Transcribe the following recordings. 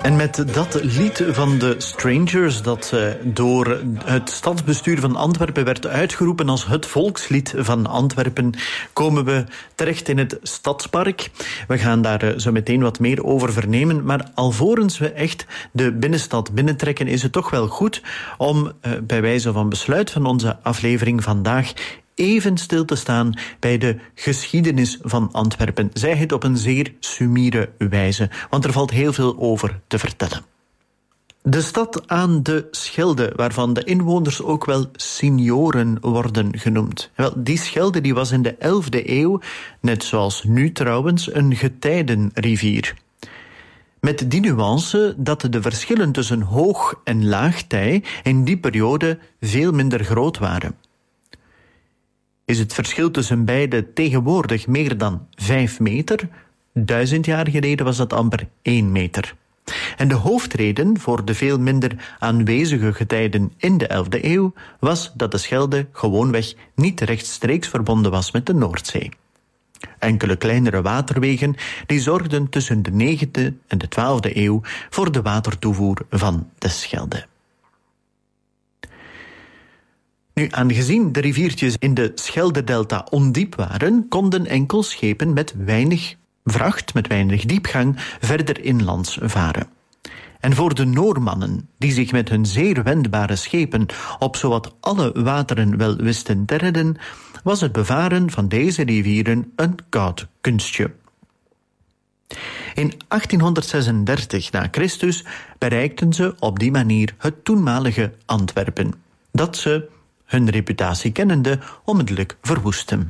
En met dat lied van de Strangers, dat door het stadsbestuur van Antwerpen werd uitgeroepen als het volkslied van Antwerpen, komen we terecht in het Stadspark. We gaan daar zo meteen wat meer over vernemen, maar alvorens we echt de binnenstad binnentrekken, is het toch wel goed om bij wijze van besluit van onze aflevering vandaag even stil te staan bij de geschiedenis van Antwerpen. Zij het op een zeer summiere wijze, want er valt heel veel over te vertellen. De stad aan de Schelde, waarvan de inwoners ook wel senioren worden genoemd. Wel, die Schelde die was in de 11e eeuw, net zoals nu trouwens, een getijdenrivier. Met die nuance dat de verschillen tussen hoog- en laagtij in die periode veel minder groot waren. Is het verschil tussen beide tegenwoordig meer dan 5 meter? 1000 jaar geleden was dat amper 1 meter. En de hoofdreden voor de veel minder aanwezige getijden in de 11e eeuw was dat de Schelde gewoonweg niet rechtstreeks verbonden was met de Noordzee. Enkele kleinere waterwegen die zorgden tussen de 9e en de 12e eeuw voor de watertoevoer van de Schelde. Nu, aangezien de riviertjes in de Scheldedelta ondiep waren, konden enkel schepen met weinig vracht, met weinig diepgang, verder inlands varen. En voor de Noormannen, die zich met hun zeer wendbare schepen op zowat alle wateren wel wisten te redden, was het bevaren van deze rivieren een koud kunstje. In 1836 na Christus bereikten ze op die manier het toenmalige Antwerpen, dat ze, hun reputatie kennende, onmiddellijk verwoesten.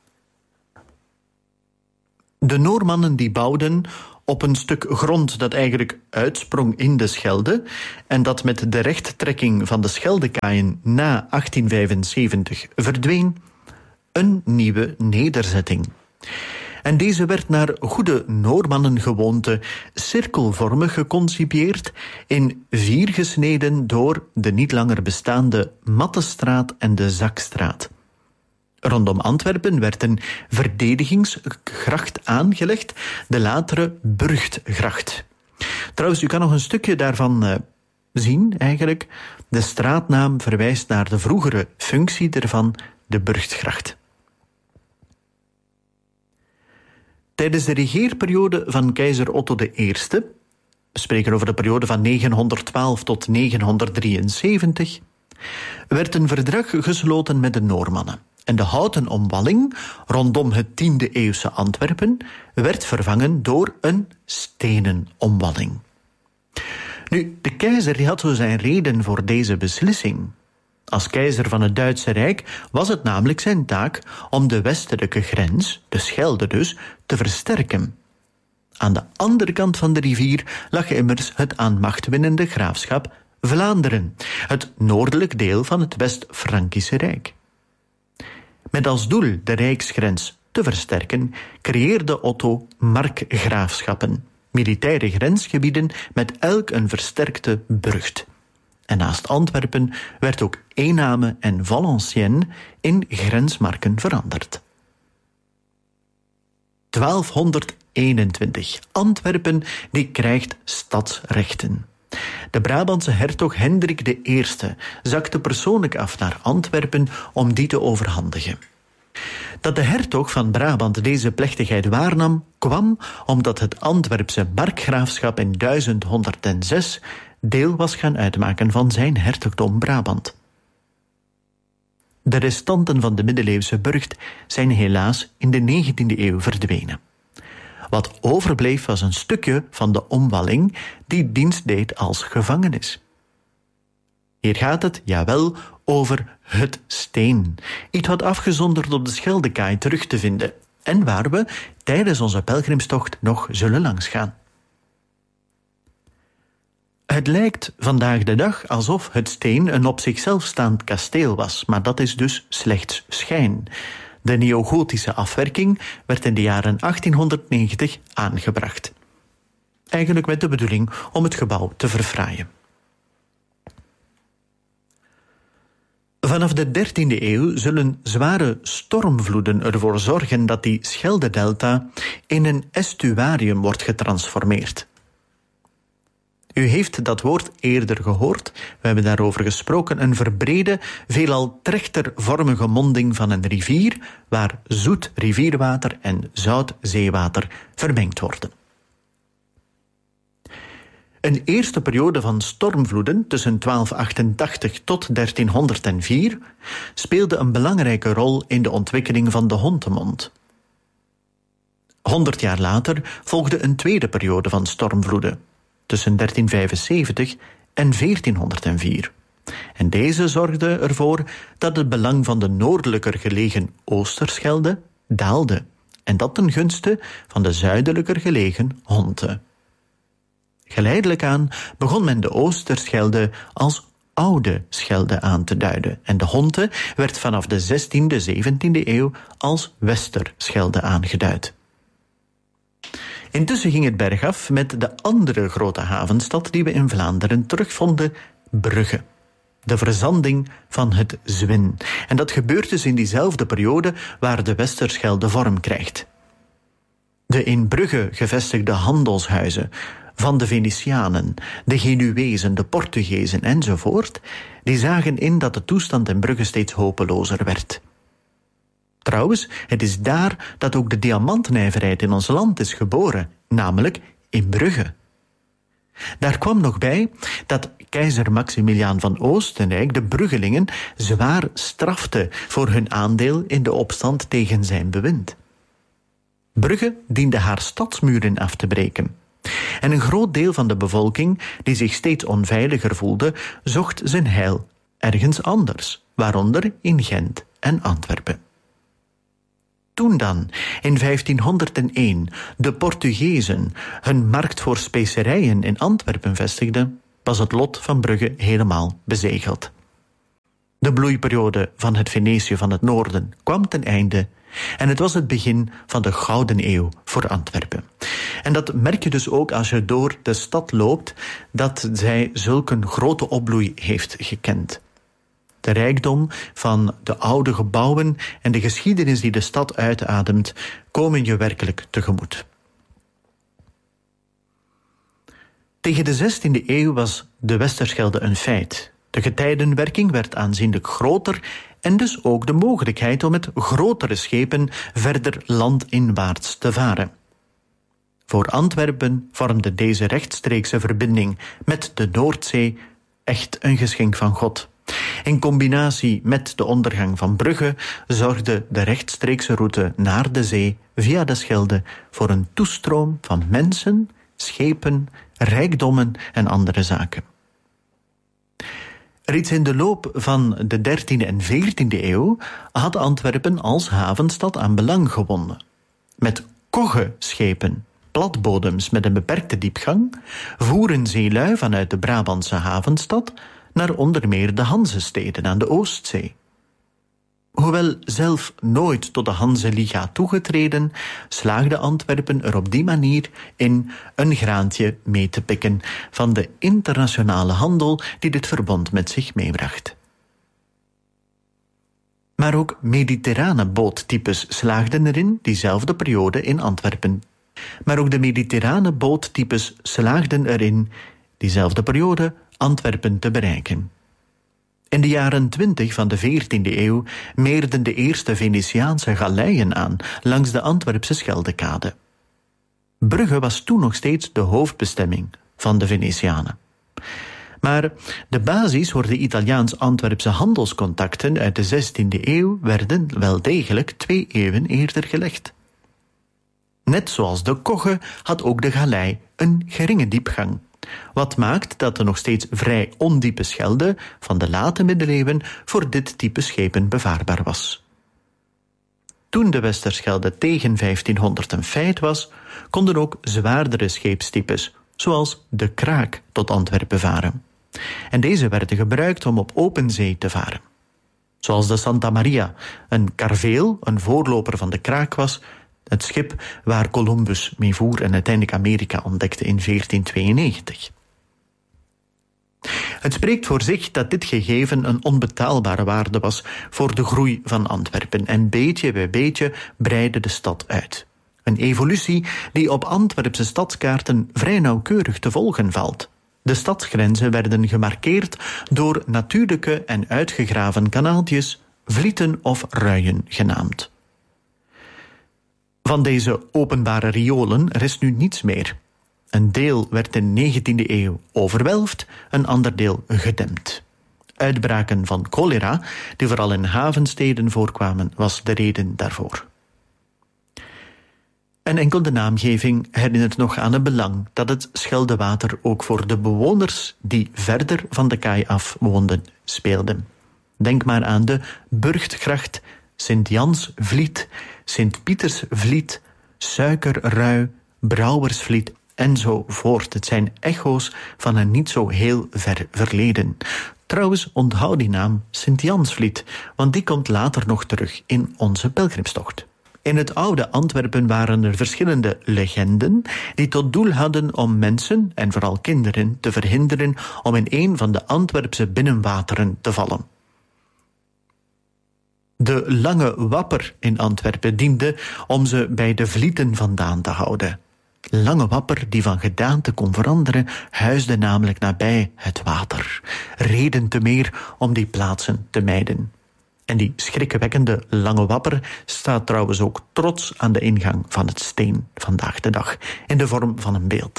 De Noormannen die bouwden op een stuk grond dat eigenlijk uitsprong in de Schelde en dat met de rechttrekking van de Scheldekaaien na 1875 verdween, een nieuwe nederzetting. En deze werd naar goede Noormannengewoonte cirkelvormig geconcipieerd, in 4 gesneden door de niet langer bestaande Mattestraat en de Zakstraat. Rondom Antwerpen werd een verdedigingsgracht aangelegd, de latere Burchtgracht. Trouwens, u kan nog een stukje daarvan zien, eigenlijk. De straatnaam verwijst naar de vroegere functie ervan, de Burchtgracht. Tijdens de regeerperiode van keizer Otto I, we spreken over de periode van 912 tot 973, werd een verdrag gesloten met de Noormannen. En de houten omwalling rondom het 10e-eeuwse Antwerpen werd vervangen door een stenen omwalling. Nu, de keizer had zo zijn reden voor deze beslissing. Als keizer van het Duitse Rijk was het namelijk zijn taak om de westelijke grens, de Schelde dus, te versterken. Aan de andere kant van de rivier lag immers het aan macht winnende graafschap Vlaanderen, het noordelijk deel van het West-Frankische Rijk. Met als doel de rijksgrens te versterken, creëerde Otto markgraafschappen, militaire grensgebieden met elk een versterkte burcht. En naast Antwerpen werd ook Eename en Valenciennes in grensmarken veranderd. 1221. Antwerpen die krijgt stadsrechten. De Brabantse hertog Hendrik I zakte persoonlijk af naar Antwerpen om die te overhandigen. Dat de hertog van Brabant deze plechtigheid waarnam, kwam omdat het Antwerpse markgraafschap in 1106 deel was gaan uitmaken van zijn hertogdom Brabant. De restanten van de middeleeuwse burcht zijn helaas in de 19e eeuw verdwenen. Wat overbleef was een stukje van de omwalling die dienst deed als gevangenis. Hier gaat het, jawel, over het Steen. Iets wat afgezonderd op de Scheldekaai terug te vinden en waar we tijdens onze pelgrimstocht nog zullen langsgaan. Het lijkt vandaag de dag alsof het Steen een op zichzelf staand kasteel was, maar dat is dus slechts schijn. De neogotische afwerking werd in de jaren 1890 aangebracht. Eigenlijk met de bedoeling om het gebouw te verfraaien. Vanaf de 13e eeuw zullen zware stormvloeden ervoor zorgen dat die Scheldedelta in een estuarium wordt getransformeerd. U heeft dat woord eerder gehoord. We hebben daarover gesproken. Een verbrede, veelal trechtervormige monding van een rivier, waar zoet rivierwater en zout zeewater vermengd worden. Een eerste periode van stormvloeden tussen 1288 tot 1304 speelde een belangrijke rol in de ontwikkeling van de Hontemond. 100 jaar later volgde een tweede periode van stormvloeden tussen 1375 en 1404. En deze zorgde ervoor dat het belang van de noordelijker gelegen Oosterschelde daalde, en dat ten gunste van de zuidelijker gelegen Honte. Geleidelijk aan begon men de Oosterschelde als Oude Schelde aan te duiden, en de Honte werd vanaf de 16e, 17e eeuw als Westerschelde aangeduid. Intussen ging het bergaf met de andere grote havenstad die we in Vlaanderen terugvonden, Brugge. De verzanding van het Zwin. En dat gebeurt dus in diezelfde periode waar de Westerschelde vorm krijgt. De in Brugge gevestigde handelshuizen van de Venetianen, de Genuezen, de Portugezen enzovoort, die zagen in dat de toestand in Brugge steeds hopelozer werd. Trouwens, het is daar dat ook de diamantnijverheid in ons land is geboren, namelijk in Brugge. Daar kwam nog bij dat keizer Maximiliaan van Oostenrijk de Bruggelingen zwaar strafte voor hun aandeel in de opstand tegen zijn bewind. Brugge diende haar stadsmuren af te breken. En een groot deel van de bevolking, die zich steeds onveiliger voelde, zocht zijn heil ergens anders, waaronder in Gent en Antwerpen. Toen dan, in 1501, de Portugezen hun markt voor specerijen in Antwerpen vestigden, was het lot van Brugge helemaal bezegeld. De bloeiperiode van het Venetië van het Noorden kwam ten einde en het was het begin van de Gouden Eeuw voor Antwerpen. En dat merk je dus ook als je door de stad loopt, dat zij zulke grote opbloei heeft gekend. De rijkdom van de oude gebouwen en de geschiedenis die de stad uitademt, komen je werkelijk tegemoet. Tegen de 16e eeuw was de Westerschelde een feit. De getijdenwerking werd aanzienlijk groter en dus ook de mogelijkheid om met grotere schepen verder landinwaarts te varen. Voor Antwerpen vormde deze rechtstreekse verbinding met de Noordzee echt een geschenk van God. In combinatie met de ondergang van Brugge zorgde de rechtstreekse route naar de zee via de Schelde voor een toestroom van mensen, schepen, rijkdommen en andere zaken. Reeds in de loop van de 13e en 14e eeuw had Antwerpen als havenstad aan belang gewonnen. Met koggeschepen, platbodems met een beperkte diepgang, voeren zeelui vanuit de Brabantse havenstad naar onder meer de Hanzesteden aan de Oostzee. Hoewel zelf nooit tot de Hanzeliga toegetreden, slaagde Antwerpen er op die manier in een graantje mee te pikken van de internationale handel die dit verbond met zich meebracht. Maar ook mediterrane boottypes slaagden erin diezelfde periode in Antwerpen. Antwerpen te bereiken. In de jaren 20 van de 14e eeuw meerden de eerste Venetiaanse galeien aan langs de Antwerpse Scheldekade. Brugge was toen nog steeds de hoofdbestemming van de Venetianen. Maar de basis voor de Italiaans-Antwerpse handelscontacten uit de 16e eeuw werden wel degelijk 2 eeuwen eerder gelegd. Net zoals de kogge had ook de galei een geringe diepgang, wat maakt dat de nog steeds vrij ondiepe Schelde van de late middeleeuwen voor dit type schepen bevaarbaar was. Toen de Westerschelde tegen 1500 een feit was, konden ook zwaardere scheepstypes, zoals de kraak, tot Antwerpen varen. En deze werden gebruikt om op open zee te varen. Zoals de Santa Maria, een karveel, een voorloper van de kraak was, het schip waar Columbus mee voer en uiteindelijk Amerika ontdekte in 1492. Het spreekt voor zich dat dit gegeven een onbetaalbare waarde was voor de groei van Antwerpen en beetje bij beetje breidde de stad uit. Een evolutie die op Antwerpse stadskaarten vrij nauwkeurig te volgen valt. De stadsgrenzen werden gemarkeerd door natuurlijke en uitgegraven kanaaltjes, vlieten of ruien genaamd. Van deze openbare riolen rest nu niets meer. Een deel werd in de 19e eeuw overwelfd, een ander deel gedempt. Uitbraken van cholera, die vooral in havensteden voorkwamen, was de reden daarvoor. En enkel de naamgeving herinnert nog aan het belang dat het Scheldewater ook voor de bewoners die verder van de kaai af woonden speelde. Denk maar aan de Burchtgracht, Sint-Jansvliet, Sint-Pietersvliet, Suikerrui, Brouwersvliet enzovoort. Het zijn echo's van een niet zo heel ver verleden. Trouwens, onthoud die naam Sint-Jansvliet, want die komt later nog terug in onze pelgrimstocht. In het oude Antwerpen waren er verschillende legenden die tot doel hadden om mensen, en vooral kinderen, te verhinderen om in een van de Antwerpse binnenwateren te vallen. De lange wapper in Antwerpen diende om ze bij de vlieten vandaan te houden. Lange wapper die van gedaante kon veranderen, huisde namelijk nabij het water. Reden te meer om die plaatsen te mijden. En die schrikwekkende lange wapper staat trouwens ook trots aan de ingang van het Steen vandaag de dag, in de vorm van een beeld.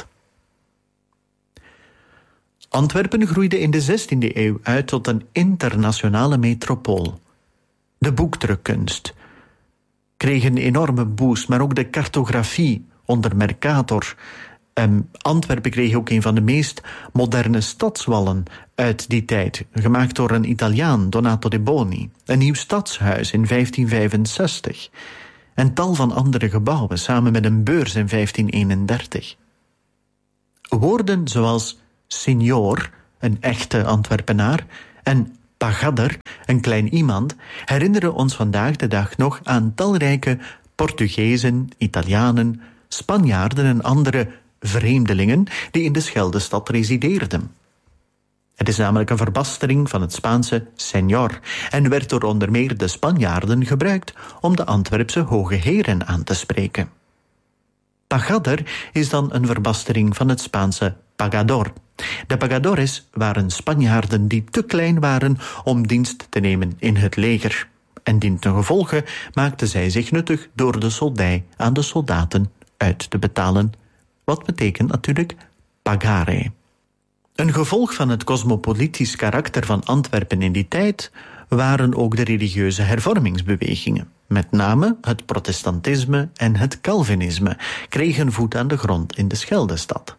Antwerpen groeide in de 16e eeuw uit tot een internationale metropool. De boekdrukkunst kreeg een enorme boost, maar ook de cartografie onder Mercator. Antwerpen kreeg ook een van de meest moderne stadswallen uit die tijd, gemaakt door een Italiaan, Donato de Boni. Een nieuw stadshuis in 1565. En tal van andere gebouwen, samen met een beurs in 1531. Woorden zoals signor, een echte Antwerpenaar, en pagadder, een klein iemand, herinneren ons vandaag de dag nog aan talrijke Portugezen, Italianen, Spanjaarden en andere vreemdelingen die in de Scheldestad resideerden. Het is namelijk een verbastering van het Spaanse señor en werd door onder meer de Spanjaarden gebruikt om de Antwerpse hoge heren aan te spreken. Pagador is dan een verbastering van het Spaanse pagador. De pagadores waren Spanjaarden die te klein waren om dienst te nemen in het leger. En dientengevolge maakten zij zich nuttig door de soldij aan de soldaten uit te betalen. Wat betekent natuurlijk pagare. Een gevolg van het cosmopolitisch karakter van Antwerpen in die tijd waren ook de religieuze hervormingsbewegingen. Met name het protestantisme en het Calvinisme kregen voet aan de grond in de Scheldestad.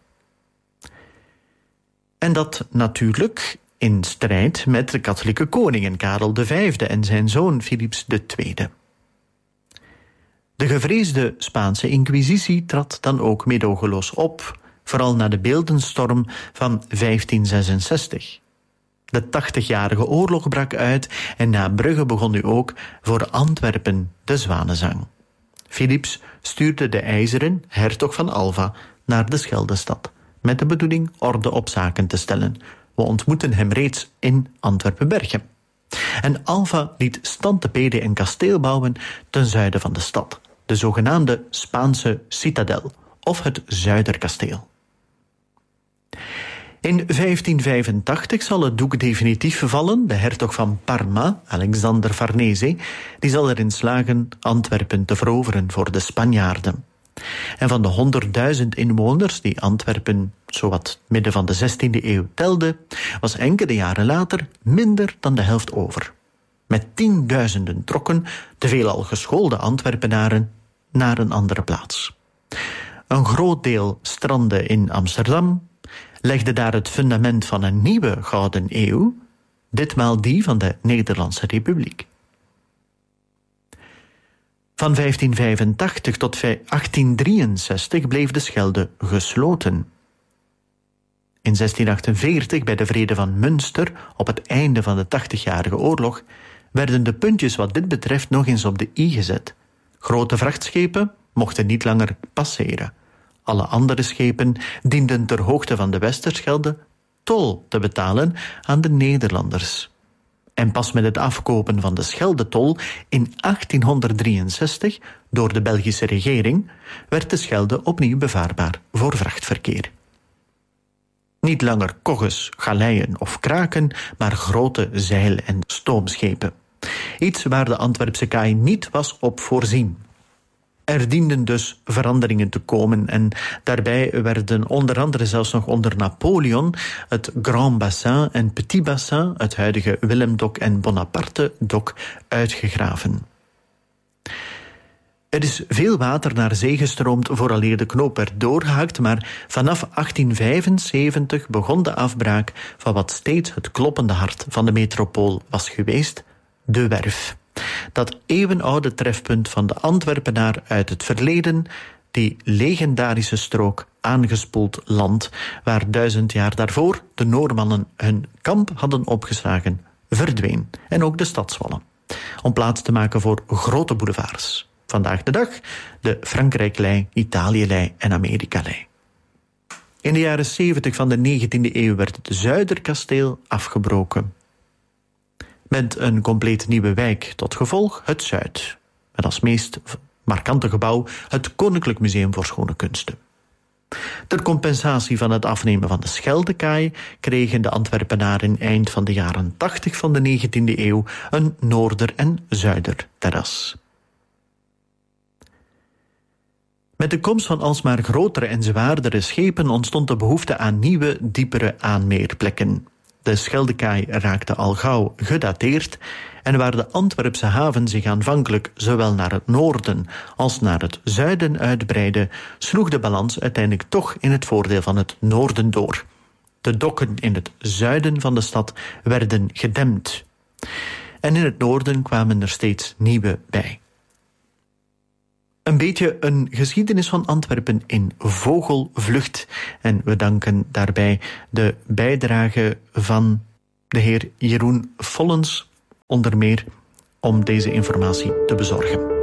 En dat natuurlijk in strijd met de katholieke koningen Karel V en zijn zoon Philips II. De gevreesde Spaanse inquisitie trad dan ook meedogenloos op, vooral na de beeldenstorm van 1566. De 80-jarige oorlog brak uit en na Brugge begon nu ook voor Antwerpen de zwanenzang. Philips stuurde de IJzeren, hertog van Alva, naar de Scheldestad, met de bedoeling orde op zaken te stellen. We ontmoeten hem reeds in Antwerpen-Berchem. En Alva liet standtepeden en kasteel bouwen ten zuiden van de stad, de zogenaamde Spaanse citadel, of het Zuiderkasteel. In 1585 zal het doek definitief vallen. De hertog van Parma, Alexander Farnese, die zal erin slagen Antwerpen te veroveren voor de Spanjaarden. En van de 100.000 inwoners die Antwerpen zowat midden van de 16e eeuw telde, was enkele jaren later minder dan de helft over. Met tienduizenden trokken de veelal geschoolde Antwerpenaren naar een andere plaats. Een groot deel strandde in Amsterdam, legde daar het fundament van een nieuwe Gouden Eeuw, ditmaal die van de Nederlandse Republiek. Van 1585 tot 1863 bleef de Schelde gesloten. In 1648, bij de Vrede van Münster, op het einde van de 80-jarige oorlog, werden de puntjes wat dit betreft nog eens op de i gezet. Grote vrachtschepen mochten niet langer passeren. Alle andere schepen dienden ter hoogte van de Westerschelde tol te betalen aan de Nederlanders. En pas met het afkopen van de Scheldetol in 1863 door de Belgische regering werd de Schelde opnieuw bevaarbaar voor vrachtverkeer. Niet langer kogges, galeien of kraken, maar grote zeil- en stoomschepen. Iets waar de Antwerpse kaai niet was op voorzien. Er dienden dus veranderingen te komen en daarbij werden onder andere zelfs nog onder Napoleon het Grand Bassin en Petit Bassin, het huidige Willemdok en Bonaparte-dok, uitgegraven. Er is veel water naar zee gestroomd vooraleer de knoop werd doorgehakt, maar vanaf 1875 begon de afbraak van wat steeds het kloppende hart van de metropool was geweest, de Werf. Dat eeuwenoude trefpunt van de Antwerpenaar uit het verleden, die legendarische strook aangespoeld land, waar 1000 jaar daarvoor de Noormannen hun kamp hadden opgeslagen, verdween. En ook de stadswallen. Om plaats te maken voor grote boulevards. Vandaag de dag de Frankrijk-lei, Italië-lei en Amerika-lei. In de jaren 70 van de 19e eeuw werd het Zuiderkasteel afgebroken. Met een compleet nieuwe wijk tot gevolg, het Zuid. Met als meest markante gebouw het Koninklijk Museum voor Schone Kunsten. Ter compensatie van het afnemen van de Scheldekaai kregen de Antwerpenaren eind van de jaren 80 van de 19e eeuw een Noorder- en Zuiderterras. Met de komst van alsmaar grotere en zwaardere schepen ontstond de behoefte aan nieuwe, diepere aanmeerplekken. De Scheldekaai raakte al gauw gedateerd en waar de Antwerpse haven zich aanvankelijk zowel naar het noorden als naar het zuiden uitbreidde, sloeg de balans uiteindelijk toch in het voordeel van het noorden door. De dokken in het zuiden van de stad werden gedempt. En in het noorden kwamen er steeds nieuwe bij. Een beetje een geschiedenis van Antwerpen in vogelvlucht. En we danken daarbij de bijdrage van de heer Jeroen Follens, onder meer, om deze informatie te bezorgen.